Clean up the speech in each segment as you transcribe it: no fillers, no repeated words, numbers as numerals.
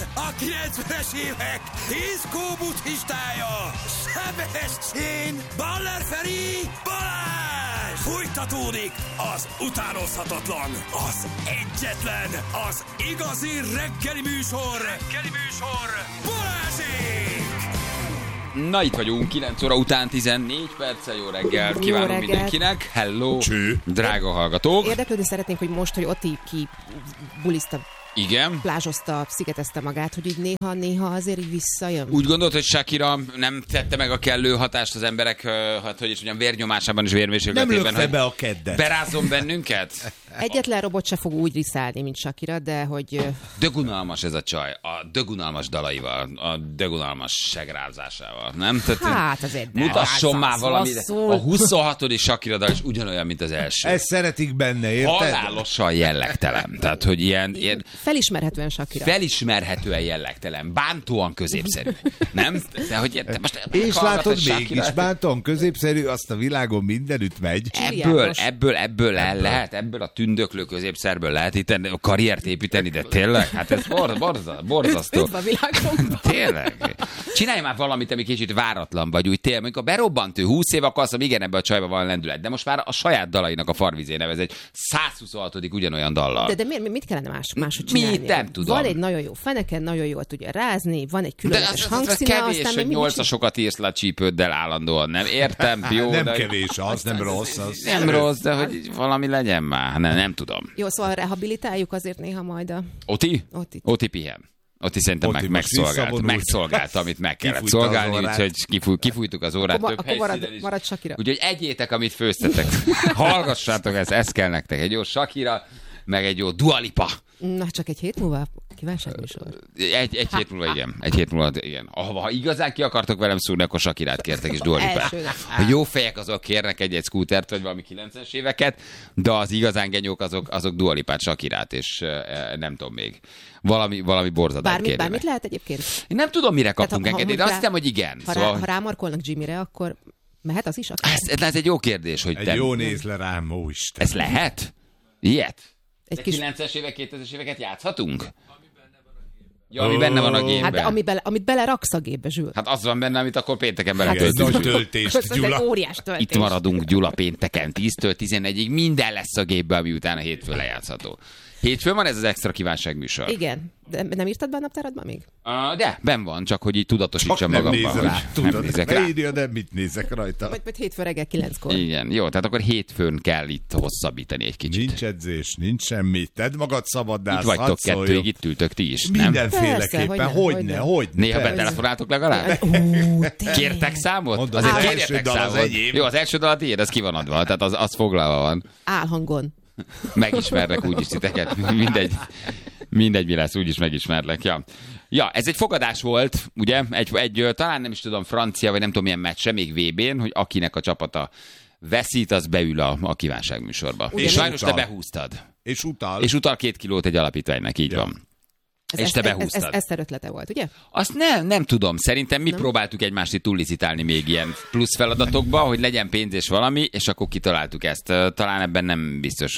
a 90-es évek diszkó buddhistája, Sebestyén, Baller Feri, Balázs! Fújtatódik az utánozhatatlan, az egyetlen, az igazi reggeli műsor, Balázsék! Na, itt vagyunk, 9 óra után 14 perccel, jó reggel, kívánunk mindenkinek. Hello, Cső. Drága hallgatók. Érdeklődni szeretnénk, hogy most, hogy Oti ki buliszta, Igen. plázsozta, szigetezte magát, hogy így néha azért így visszajön. Úgy gondolt, hogy Shakira nem tette meg a kellő hatást az emberek, hát hogy is mondjam, vérnyomásában és vérmérsékletében. Nem lökte be a keddet. Berázzon bennünket? Egyetlen robot se fog úgy riszálni, mint Shakira, de hogy... Dögunalmas ez a csaj, a dögunalmas dalaival, a dögunalmas segrázásával, nem? Hát azért nem. Mutasson már valamit. rosszul. A 26. Shakira dal is ugyanolyan, mint az első. Ezt szeretik benne, érted? Halálosan jellegtelen. Tehát, hogy ilyen Felismerhetően Shakira. felismerhetően jellegtelen, bántóan középszerű. Nem? De hogy érted, most És látod, Shakira- mégis bántóan középszerű, azt a világon mindenütt megy. Ebből lehet, ebből a tündöklő középszerből lehet itt karriert építeni, de tényleg, hát ez borzasztó. Üdv a világon. Tényleg. Csinálj már valamit, ami kicsit váratlan vagy, úgy tényleg, amikor berobbant ő 20 év, akkor azt mondom, igen, ebben a csajban van lendület. De most már a saját dalainak a farvizé nevez egy 126. ugyanolyan dallal. De mit kellene máshogy csinálni? Mit? Nem tudom. Van egy nagyon jó feneken, nagyon jól tudja rázni, van egy De különleges az hangszíne, kevés, aztán hogy még 8-asokat írsz le a csípőddel állandóan, nem? Értem, jó. Nem de... kevés az, nem rossz az. Nem rossz, de hogy valami legyen már. Nem tudom. Jó, szóval rehabilitáljuk azért néha majd a... Oti? Otit. Oti pihen. Oti szerintem Oti most megszolgált, amit meg kellett Kifújta az szolgálni, órát. úgyhogy kifújtuk az órát több Akkor helyszínen is. marad Shakira. Úgyhogy egyétek, amit főztetek. Hallgassátok ezt, ez kell nektek. Egy jó Shakira, meg egy jó Dua Lipa. Na, csak egy hét múlva kívánságműsor. Egy hét múlva, igen. Egy hét múlva, igen. Ha igazán ki akartok velem szúrni, akkor Shakirát kértek és Dua Lipát. Elsőnek. A jó fejek azok kérnek egy szkútert, vagy valami 90-es éveket, de az igazán genyók azok Dua Lipát, Shakirát, és nem tudom még. Valami borzadát kérjenek. Bármit lehet egyébként? Én nem tudom, mire kaptunk Tehát, ha engedélyt, de azt hiszem, hogy igen. Ha rámarkolnak Jimmyre, akkor mehet az is? Ez egy jó kérdés, hogy Egy jó néz le rám, ó Isten. Ez lehet? Ilyet? Egy De kis... 90-es évek, 2000-es éveket játszhatunk? Ja, ami benne van a gépben. Hát de amit beleraksz a gépbe, Zsül. Hát az van benne, amit akkor pénteken Ez beletöltünk. nagy töltést, Ez egy Gyula. óriás töltés. Itt maradunk Gyula pénteken 10-től 11-ig, minden lesz a gépben, ami utána hétfő lejátszható. Hétfőn van ez az extra kívánságműsor. Igen. De nem írtad be a naptáradban még? De, benn van, csak hogy így tudatosítsam Nem magamban. nézem rá, Nem tudod. nézek rá. Beírja, nem mit nézek rajta. Vagy hétfő reggel 9-kor. Igen, jó, tehát akkor hétfőn kell itt hosszabbítani egy kicsit. Nincs edzés, nincs semmi. Tedd magad szabaddá. Itt vagytok kettőig, itt ültök ti is, nem? Mindenféleképpen. Hogyne. Hogyne. Néha Persze. betelefonáltok legalább? Tényleg. Kértek számot? Mondd, az Azért első kérjetek dal az számot. enyém. Jó, az első dal a tiéd, ez ki van adva, tehát az foglalva van. Álhangon. Megismerlek úgyis titeket. Mindegy, mi lesz, úgyis megismerlek. Ja, ez egy fogadás volt, ugye? Egy talán nem is tudom, francia, vagy nem tudom milyen meccse, még VB-n, hogy akinek a csapata veszít, az beül a kívánságműsorba. És sajnos te utal. behúztad. És utal. És utal 2 kilót egy alapítványnak, így van. És te behúztad. Ez Eszter ötlete volt, ugye? Azt nem tudom. Szerintem mi próbáltuk egymást itt túllicitálni még ilyen plusz feladatokba, hogy legyen pénz és valami, és akkor kitaláltuk ezt. Talán ebben nem biztos,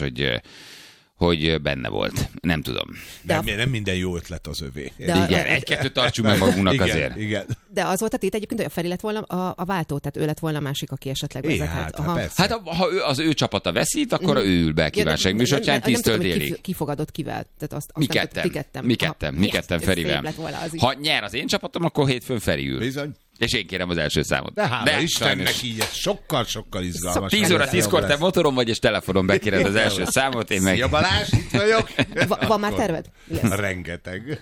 hogy benne volt. Nem tudom. Nem minden jó ötlet az övé. Igen, egy-kettőt tartsunk meg magunknak igen, azért. Igen. De az volt a tét egyébként, hogy a Feri lett volna a váltó, tehát ő lett volna a másik, aki esetleg vezethet. Hát persze. Hát ha az ő csapata veszít, akkor ő ül be a kívánságműsorján, 10-től télig. Ki fogadott kivel. Tehát azt Mi ketten Ferivel. Ha nyer az én csapatom, akkor hétfőn Feri ül. Bizony. És én kérem az első számot. De hála Istennek sajnos. így, ez sokkal izgalmas. 10 óra 10-kor te motoron vagy, és telefonon bekéred az első számot, én meg... Szia Balázs, itt vagyok. Van már terved? Rengeteg.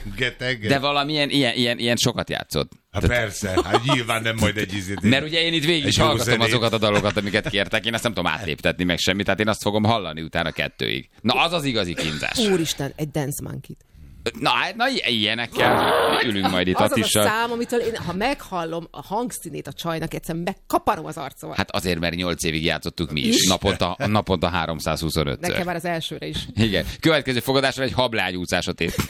De valamilyen ilyen sokat játszott. Hát persze, hát nyilván nem majd egy izét. Mert ugye én itt végig is Egy jó hallgatom zenét. azokat a dalokat, amiket kértek, én ezt nem tudom átléptetni meg semmit, tehát én azt fogom hallani utána 2-ig. Na, az az igazi kínzás. Úristen, egy Dance Monkey-t. Na, ilyenekkel ülünk majd itt Az az a Attissal. szám, amitől én, ha meghallom a hangszínét a csajnak, egyszerűen megkaparom az arcomat. Hát azért, mert 8 évig játszottuk mi is. Naponta 325-ször. Nekem már az elsőre is. Igen. Következő fogadásra egy hablágyúszás a tét.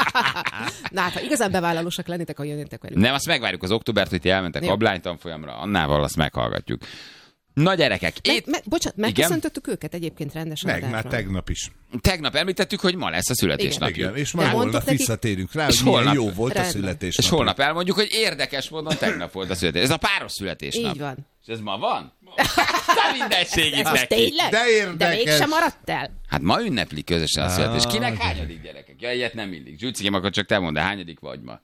Na hát, ha igazán bevállalósak lennétek, akkor jönnétek velünk. Nem, azt megvárjuk az októbert, hogy ti elmentek Jó. hablány tanfolyamra, annával azt meghallgatjuk. Na gyerekek, Bocsánat, megköszöntöttük őket egyébként rendesen. Meg már tegnap is. Tegnap említettük, hogy ma lesz a születésnapjuk. Igen, és már holnap visszatérünk rá, hogy milyen jó volt a születésnap. És holnap elmondjuk, hogy érdekes módon tegnap volt a születésnap. Ez a páros születésnap. Így van. És ez ma van? De mindegy segít Ez most neki. tényleg? De érdekes. De mégsem maradt el? Hát ma ünneplik közösen a születés. Kinek hányadik gyerekek? Ja, ilyet nem illik. Zsülcikém, akkor csak te mondd, de hányadik vagy ma?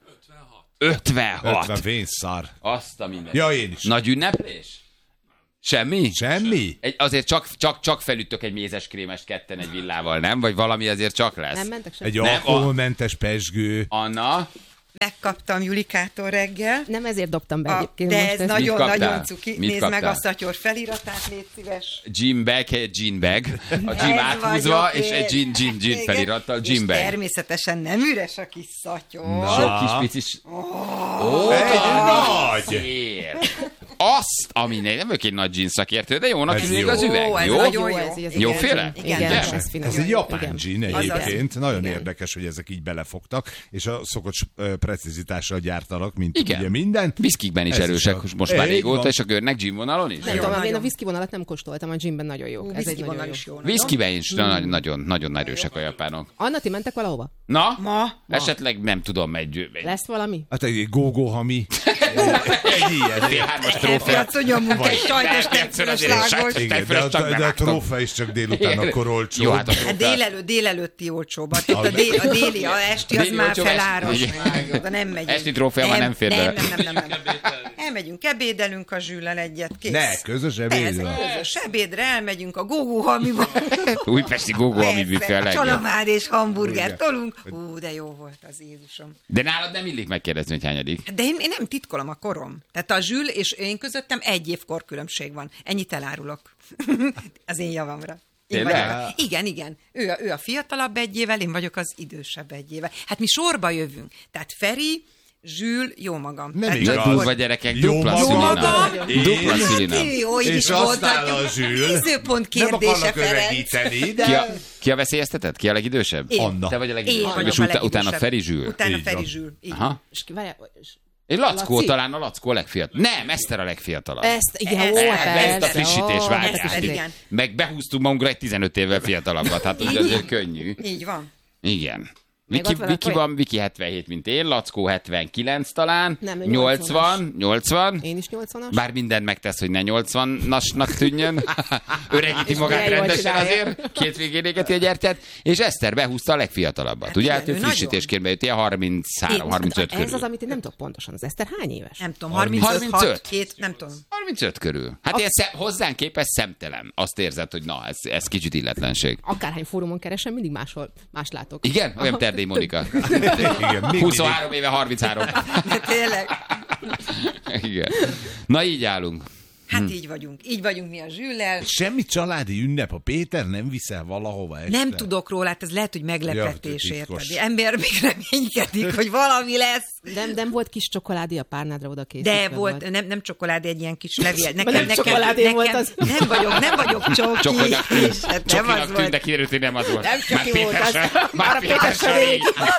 56. 50 vénszar. Azt a minden. Ja, én is. Nagy ünneplés? Semmi? Semmi? Azért csak felüttök egy mézeskrémest ketten egy villával, nem? Vagy valami azért csak lesz? Nem mentek sem? Egy alkoholmentes pesgő. Anna? Megkaptam Julikától reggel. Nem ezért dobtam be egyébként. De most ez ezt. nagyon-nagyon cuki. Mit Nézd kaptál? meg a szatyor feliratát, légy szíves. Gym bag, helyett gym bag. A gym Ez áthúzva, vagyok és egy én. gym Igen. felirattal gym És bag. természetesen nem üres a kis szatyor. Sok kis picis... Nagy! Szér. Azt, ami nem vagyok egy nagy jeans szakértő, de jónak Ez tűnik jó. az üveg. Ó, ez Jó? nagyon Jó, jó. ez így, Jóféle? Igen, Igen, igen. ez finom. Ez egy japán Igen. gin egyébként. Nagyon érdekes, hogy ezek így belefogtak, és a szokott precizitással gyártanak, mint Igen. ugye minden. Viszkikben is Ez erősek is most már Így régóta, van. és a görnek gym vonalon is. Nem tudom, én a nagyon. whisky vonalat nem kóstoltam, a gymben nagyon jó. Ez egy Whisky nagyon vonal jó. is jó. Whiskyben is nagyon erősek a japánok. Anna, ti mentek valahova? Na? Ma? Esetleg nem tudom, egy Lesz valami? Hát egy gógó-hami. Egy ilyen. P3-as A trófea. piacon nyomunk egy sajtos Többször azért tekfős lágos. Igen, Fölös csak de a bevágtam. trófea is csak délután akkor olcsó. Jó, hát a Hát trófea. délelőtti olcsóban. Tehát a déli, a esti az Déli már olcsó feláras. esti. Oda nem megyünk. Esti trófea már nem fér bele. Nem. Elmegyünk, ebédelünk a Zsüllel egyet, kész. Ne, közös ebéd van. Közös ebédre elmegyünk a gógóhamiba. Újpesti gógó, ami büfé a legjobb. Csalamád és hamburger tolunk. De jó volt az Jézusom. De nálad nem illik megkérdezni, hogy hányadik. De én nem titkolom a korom. Tehát a Zsül és én közöttem 1 év korkülönbség van. Ennyit elárulok. Az én javamra. Én Tényleg? vagyok. Igen. Ő a fiatalabb 1 évvel, én vagyok az idősebb 1 évvel. Hát mi sorba jövünk. Tehát Feri, Zsül, jó magam. Nem Tehát igaz. Durva gyerekek, Jó dupla magam. szülina. Én? Dupla szülina. Jó, így És is aztán voltak. a Zsül. Nézőpont Nem kérdése, akarnak Ferenc. öregíteni, de... Ki a veszélyeztetett? Ki a legidősebb? Én. Anna. Te vagy a Én legidősebb. vagyok És a legidősebb. utána Feri Zsül. Utána Így Feri van. Zsül. Így. Aha. És várjál, Egy Lackó, Laci? talán a Lackó a legfiatal. Nem, Eszter a legfiatalabb. ezt, igen, Ezt- ó, ezt Ezt a persze, frissítés ó, vágyás. ezt igen. Meg behúztuk magunkra egy 15 évvel fiatalabbat. Hát ugye azért könnyű. Így van. Igen. Még Viki, ott van Viki akkor- van, Viki 77, mint én, Lackó 79 talán, Nem, ő 80. Én is 80-as. Bár mindent megtesz, hogy ne 80-nasnak tűnjön. Öregíti magát milyen jól rendesen csinálja. azért, 2 végén égeti a gyertyát, és Eszter behúzta a legfiatalabbat. Hát Ugye, igen, hát ő ő frissítésként bejött, ilyen 33-35 Ez körül. az, amit én nem tudok pontosan. Az Eszter hány éves? Nem tudom, 35. 35, nem tudom. 35 körül. Hát ilyen hozzánk képest szemtelen. Azt érzed, hogy na, ez kicsit illetlenség. Akárhány fórumon keresem, mindig más látok. Igen? Olyan Terdély Monika. Igen, még 23 éve 33. De tényleg. Igen. Na így állunk. Hát így vagyunk mi a Zsüllel. Semmi családi ünnep, a Péter nem viszel valahova este? Nem tudok róla, hát ez lehet, hogy meglepetés, Ja, érted? titkos. Ember még reménykedik, hogy valami lesz. Nem volt kis csokoládé a párnádra oda készítve? De volt, nem csokoládé, egy ilyen kis levél. nem csokoládé volt az. Nem vagyok csoki. Csokinak tűnt, Hát nem az tűnt, de volt. kiderült, hogy nem az volt. Nem Már csoki volt Péter az. sem. Már Már a Péter Péter sem sem rég.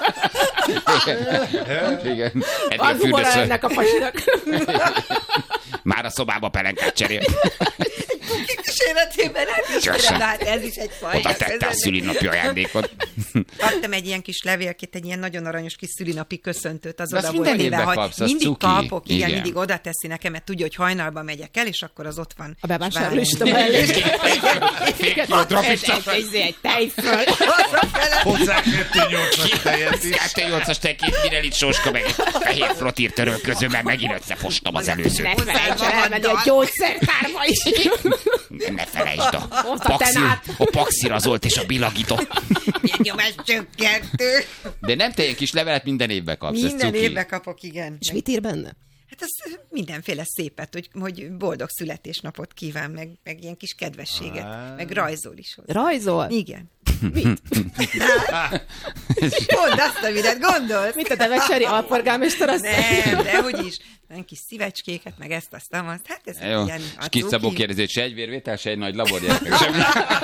Igen. Eddig Van a humora fürdőször. ennek a pasinak. Már a szobába pelenkát cserél. Kísérletében nem Sose. ismerem, de hát ez is egy faj. Oda tette a szülinapi ajándékot. Kaptam egy ilyen kis levélkét, egy ilyen nagyon aranyos kis szülinapi köszöntőt, az De azt oda volt minden írva, évben hogy kapsz, az mindig cuki. kapok, igen, Igen. mindig oda teszi nekem, mert tudja, hogy hajnalban megyek el, és akkor az ott van. A bevásárlóista És várja. mellé. Fél kiló dropista. Egy tejföl. Hozzá 2-8-as tejet is. 2-8-as tekét, mire itt sóska meg egy fehér flotír törölközőben megint összefostam az előzőt. Ne felejts el elmenni a gyógyszertárba is. Ne felejtsd Ott a tenát. a paxirazolt és a bilagított. Milyen nyomás csökkentő. De nem te ilyen kis levelet minden évben kapsz, ez Minden cuki. évben kapok, igen. És mit ír benne? Hát az mindenféle szépet, hogy boldog születésnapot kíván, meg ilyen kis kedvességet, meg rajzol is hozzá. Rajzol? Igen. Mit? Mondd azt, amidet gondolsz. Mit a Devecseri alpolgármester azt? Nem, de hogy is. Nem kis szívecskéket, meg ezt, azt. Hát ez Jó, ilyen és Kis Szabó kérdezi, hogy se egy vérvétel, se egy nagy labor gyerekek. Semmi.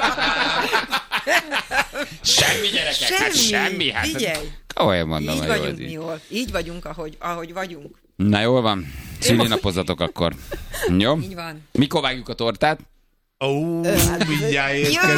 Semmi gyerekek, hát semmi. Hát, Figyelj. komolyan mondom, Így hogy jó vagyunk az mi így. jól. Így vagyunk, ahogy vagyunk. Na jól van. Szülinapozzatok akkor. Jó? Így van. Mikor vágjuk a tortát? Mindjárt érkezünk.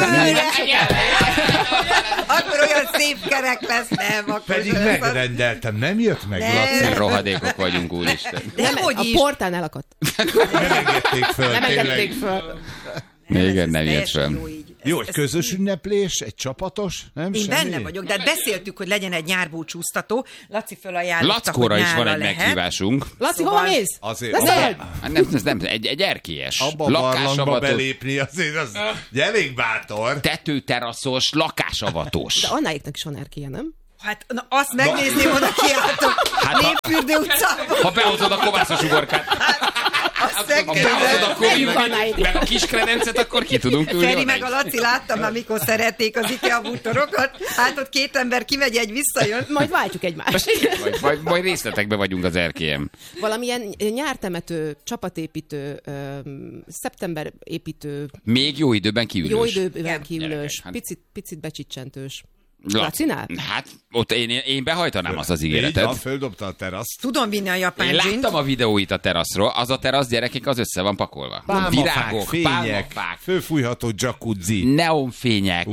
Akkor olyan szép kerek lesz, nem? Akkor Pedig megrendeltem, nem jött meg, Laci? Rohadékok vagyunk, úristen. Dehogy A is. portán elakadt. Nem engedték föl, Nem tényleg. engedték föl. Igen, nem jött teljesen fel. jó így. Jó, egy közös ünneplés, egy csapatos, nem Én semmi? benne vagyok, de hát beszéltük, hogy legyen egy nyárbúcsúztató. Laci fölajánlotta, Lackóra hogy is van nyárra egy lehet. meghívásunk. Laci, Szóval- hova mész? Azért Beszélj! Nem, egy erkélyes. abba a barlangba Lakásavatós, belépni, azért az elég bátor. tetőteraszos, lakásavatós. De Annáiknak is van erkélye, nem? Hát na, azt megnézném, oda kiálltok. Hát, Népfürdő utcában. Ha behozod a kovászos uborkát, Azt ha behozod megkérdezem. a Covid, meg a kis kredencet, akkor ki tudunk ülni. Feri oda meg is. a Laci, láttam már, mikor szerették az IKEA bútorokat. Hát ott két ember kimegy, egy visszajön. Majd váltjuk egymást. Majd részletekbe vagyunk az erkélyem. Valamilyen nyártemető, csapatépítő, szeptemberépítő, Még jó időben kiülős. jó időben Igen. kiülős, Gyerekek, hát- picit becsicsentős. Laci- Lacinál? Hát, ott én behajtanám azt az Így van, ígéretet. földobta a teraszt. Tudom vinni a japán Én dzsint. láttam a videóit a teraszról, az a terasz, gyerekek, az össze van pakolva. Pálmafák, fények, pálmafák, fölfújható jacuzzi. neonfények,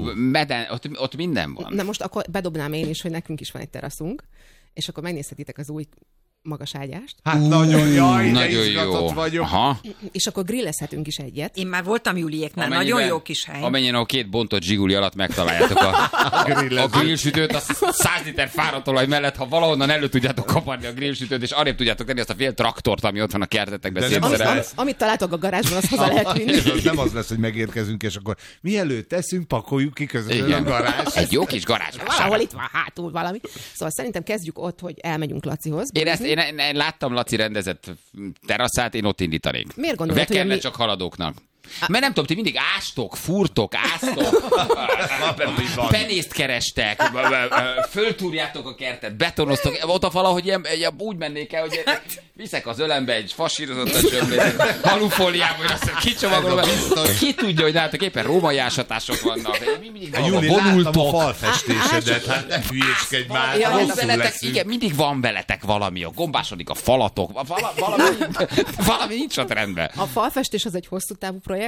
ott minden van. Na most akkor bedobnám én is, hogy nekünk is van egy teraszunk, és akkor megnézhetitek az új magas ágyást, Hát nagyon, jaj, de Nagyon izgatott jó. vagyok. Aha. és akkor grillezhetünk is egyet. Én már voltam Juliéknál, nagyon jó kis hely. Amennyien a 2 bontott zsiguli alatt megtaláljátok a grillsütőt, a 100 liter fáradtolaj mellett, ha valahonnan elő tudjátok kaparni a grillsütőt, és arrébb tudjátok tenni azt a fél traktort, ami ott van a kertetekben De nem Amit, szétszerelve. amit találtok a garázsban, azt haza lehet vinni. Ez az nem az lesz, hogy megérkezünk, és akkor mielőtt teszünk, pakoljuk ki közben a Igen. garázs. Egy jó kis garázsban. Valahol itt van hátul valami. Szóval szerintem kezdjük ott, hogy elmegyünk Lacihoz. Én láttam Laci rendezett teraszát, én ott indítanék. Miért gondolod, hogy Vekerle mi- csak haladóknak. Mert nem tudom, ti mindig ástok, furtok, áztok, penészt kerestek, föltúrjátok a kertet, betonoztok, ott valahogy ilyen, úgy mennék el, hogy viszek az ölembe egy fasírozottas zsömlét, halufóliába, hogy azt kicsomagolom, ki tudja, hogy nálatok éppen római ásatások vannak. Mindig A valahol Júli, láttam a vonultok. falfestésedet, hát ne hülyéskedj már, Van rosszul veletek, leszünk. igen, mindig van veletek valami, a gombásodik a falatok, valami nincs ott rendben. A falfestés az egy hosszú távú projekt.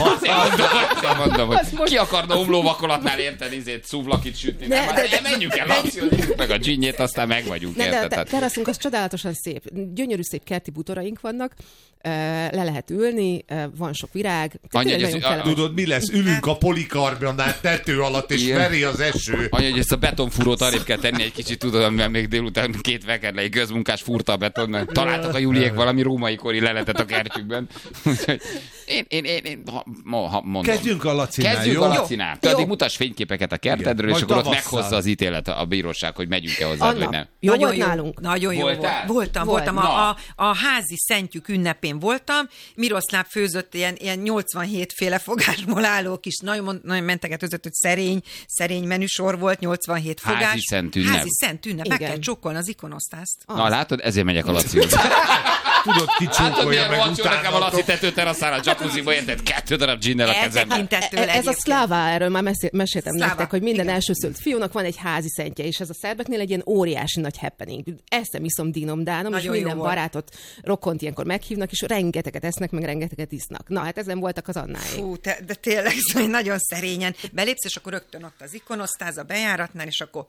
Azért mondom, hogy Az most- ki akarna omlóvakolatnál érteni, szúvlakit sütni. Ne, Nem, de- menjünk el, Laci, meg a dzsinnyét, aztán meg vagyunk, De érted? Tehát- teraszunk az csodálatosan szép. Gyönyörű szép kerti bútoraink vannak, le lehet ülni, van sok virág. Annyi, Tényleg hogy nagyon kellemes. Tudod, mi lesz? Ülünk a polikarbonát tető alatt, és Igen. veri az eső. Anya, hogy ezt a betonfúrót arrébb kell tenni egy kicsit, tudod, amivel még délután 2 vekerlei közmunkás fúrta a beton, mert találtak a Juliék valami római kori leletet a kertjükben. Úgyhogy én mondom. Kezdjünk a Lacinál, Kezdjünk jó? a Lacinál. Te Jó. addig mutass fényképeket a kertedről, Igen. és Majd akkor ott tavasszal. meghozza az ítélet a bíróság, hogy megyünk-e hozzád, vagy nem. Anna, jó Nagyon volt nálunk? Nagyon jó Voltál? volt. Voltam. Na. A házi szentjük ünnepén voltam. Miroszláv főzött ilyen 87 féle fogásból álló kis, nagyon mentegetőzött, hogy szerény menüsor volt, 87 fogás. Házi szent ünnep. Házi szent ünnep. Meg Igen. kell csokkolni az ikonosztászt. Na látod, ezért megyek a Lacihoz. Tudod, ki Látod, csókolja milyen meg rohadt jó nekem a Laci utána. tetőteraszára, a jacuzziba érted, 2 darab ginnel a kezemben. Eltekintettől Ez a egyébként. szláva, erről már meséltem Szláva, nektek, hogy minden igen. elsőszült fiúnak van egy házi szentje, és ez a szerbeknél egy ilyen óriási nagy happening. Eszem, iszom, dínom, dánom, és Nagyon jó minden volt. barátot, rokont ilyenkor meghívnak, és rengeteget esznek, meg rengeteget isznak. Na, hát ezen voltak az Annáik. Fú, de tényleg szóval nagyon szerényen. Belépsz, és akkor rögtön ott az ikonosztáz a bejáratnál, és akkor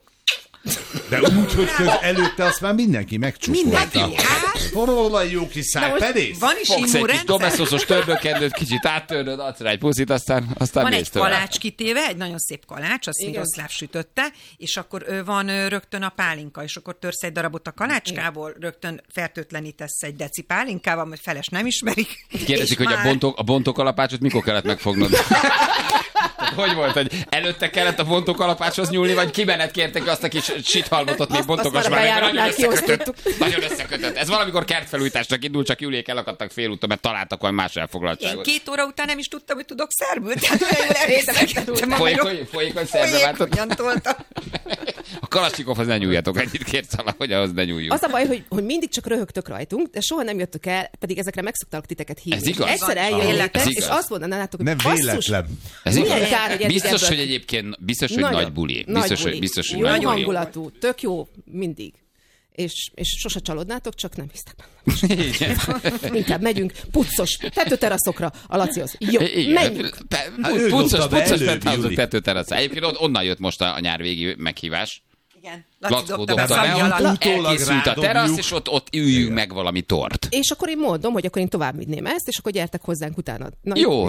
De úgy, hogy előtte azt már mindenki megcsókolta. mindenki. Hát, Forolvaj jó kis szájperész. van is Fogsz egy kis immunrendszer. domeszoszos törbökendőt, kicsit áttörnöd, adsz rá egy puszit, aztán Van mész egy tovább. kalács kitéve, egy nagyon szép kalács, azt Igen. Miroszláv sütötte, és akkor van rögtön a pálinka, és akkor törsz egy darabot a kalácskából, rögtön fertőtlenítesz egy deci pálinkával, mert feles nem ismerik. Kérdezik, és hogy már- a bontókalapácsot mikor kellett megfognod? Tehát hogy volt, hogy előtte kellett a bontókalapácshoz nyúlni, vagy kibenet kértek azt a kis sithalmotot, még bontokas azt a már, mert nagyon bejáratnál összekötött. Nagyon összekötött. Ez valamikor kertfelújításnak indult, csak Juliék elakadtak félúton, mert találtak valami más Én elfoglaltságot. 2 óra után nem is tudtam, hogy tudok szerbül, tehát olyan jól elviszegedtem. Folyékony szerbe váltott. Hogyan toltam. A Kalasnyikovhoz ne nyúljatok, ennyit kérsz, hogy ahhoz ne nyúljunk. Az a baj, hogy mindig csak röhögtök rajtunk, de soha nem jöttök el, pedig ezekre megszoktak titeket hívni. Ez igaz? Egyszer Tényleg, eljönnétek, ez és igaz. azt mondanátok, hogy Nem basszus, véletlen. Ez milyen igaz. kár, hogy eddig Biztos, ebből- hogy egyébként, biztos, hogy Nagyon. nagy buli. Nagy Biztos, buli. hogy jó nagy buli. hangulatú, tök jó, mindig. és sose csalódnátok, csak nem hisztek benne. Inkább megyünk puccos tetőteraszokra a Lacihoz. Jó, menjünk. Puccos tetőterasz. Egyébként onnan jött most a nyárvégi meghívás. Igen. Lackó dobta be, elkészült a terasz, és ott üljünk meg valami tort. És akkor én mondom, hogy akkor én tovább vinném ezt, és akkor gyertek hozzánk utána. Na, jó.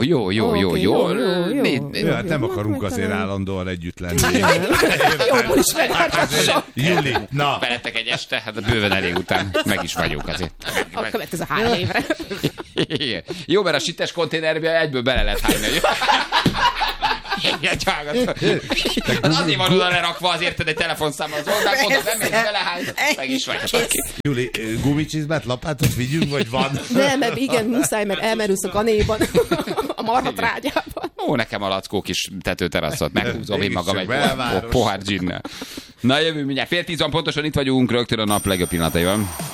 Hát nem akarunk azért állandóan együtt lenni. Jobban is megálltássam. Júli, na. Veletek egy este, hát bőven elég után meg is vagyunk azért. A következő 3 évre. Jó, mert a sites konténerbe egyből bele lehet hányni. Azért van oda lerakva, azért egy telefonszámmal az oldalt, oda bemegy, belehány, meg is vagy. Júli, gumicsizmát, lapátot vigyünk, vagy van? Nem, mert igen, muszáj, mert elmerülsz a kanéban, a marhatrágyában. Ó, nekem a Lackó kis tetőteraszot, meghúzom én magam egy pohár ginnel. Na, jövő mindjárt. 9:30 pontosan itt vagyunk, rögtön a nap legjobb pillanataiban.